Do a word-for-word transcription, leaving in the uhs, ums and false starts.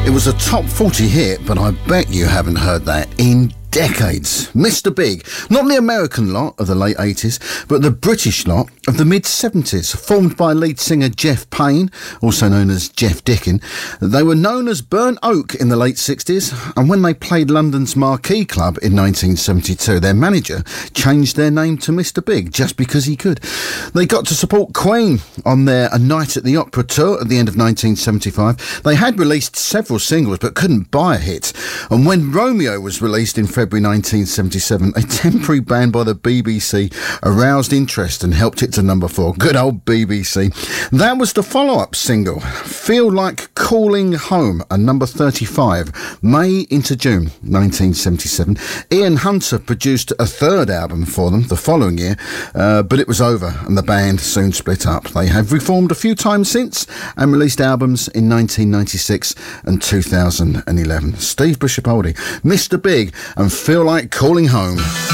It was a top forty hit, but I bet you haven't heard that in decades. Mister Big, not the American lot of the late eighties, but the British lot of the mid-seventies, formed by lead singer Jeff Payne, also known as Jeff Dickin. They were known as Burnt Oak in the late sixties, and when they played London's Marquee Club in nineteen seventy-two, their manager changed their name to Mister Big just because he could. They got to support Queen on their A Night at the Opera tour at the end of nineteen seventy-five. They had released several singles but couldn't buy a hit, and when Romeo was released in February nineteen seventy-seven, a temporary ban by the B B C aroused interest and helped it to number four. Good old B B C. That was the follow-up single, Feel Like Calling Home, a number thirty-five, May into June nineteen seventy-seven. Ian Hunter produced a third album for them the following year, uh, but it was over and the band soon split up. They have reformed a few times since and released albums in nineteen ninety-six and two thousand eleven. Steve Bishopoldi, Mister Big, and Feel Like Calling Home.